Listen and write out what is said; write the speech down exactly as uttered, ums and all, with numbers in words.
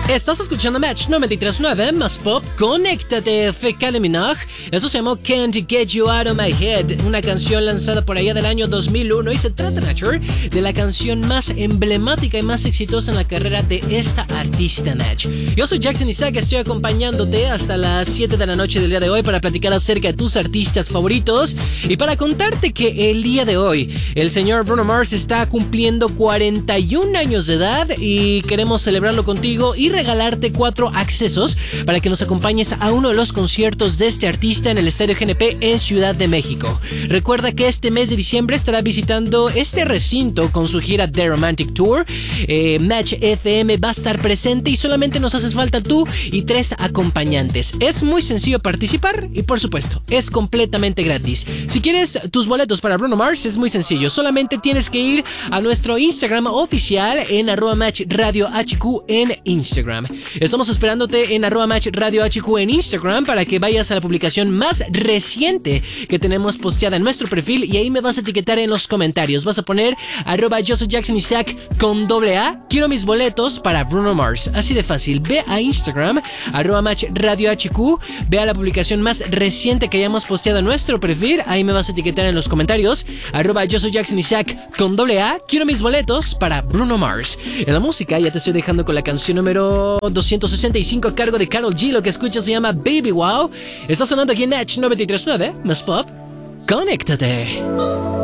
Estás escuchando Match noventa y tres punto nueve más pop. Conéctate, Kylie Minogue. Eso se llamó Can't Get You Out of My Head, una canción lanzada por allá del año dos mil uno, y se trata, Nature, de la canción más emblemática y más exitosa en la carrera de esta artista, Natch. Yo soy Jackson Isaac, estoy acompañándote hasta las siete de la noche del día de hoy para platicar acerca de tus artistas favoritos y para contarte que el día de hoy el señor Bruno Mars está cumpliendo cuarenta y un años de edad y queremos celebrarlo contigo y regalarte cuatro accesos para que nos acompañes a uno de los conciertos de este artista en el Estadio G N P en Ciudad de México. Recuerda que este mes de diciembre estará visitando este recinto con su gira The Romantic Tour. Eh, Match F M va a estar presente y solamente nos haces falta tú y tres acompañantes. Es muy sencillo participar y, por supuesto, es completamente gratis. Si quieres tus boletos para Bruno Mars, es muy sencillo. Solamente tienes que ir a nuestro Instagram oficial en arroba Match Radio H Q en Instagram. Estamos esperándote en arroba Match Radio H Q en Instagram para que vayas a la publicación más reciente que tenemos posteada en nuestro perfil y ahí me vas a etiquetar en los comentarios. Vas a poner arroba yo soy Jackson Isaac con doble A. Quiero mis boletos para Bruno Mars. Así de fácil. Ve a Instagram, arroba Match Radio H Q. Ve a la publicación más reciente que hayamos posteado en nuestro perfil. Ahí me vas a etiquetar en los comentarios. Arroba yo soy Jackson Isaac con doble A. Quiero mis boletos para Bruno Mars. En la música ya te estoy dejando con la canción número doscientos sesenta y cinco a cargo de Karol G. Lo que escuchas se llama Baby Wow. Está sonando aquí en Match noventa y tres punto nueve más pop. Conéctate.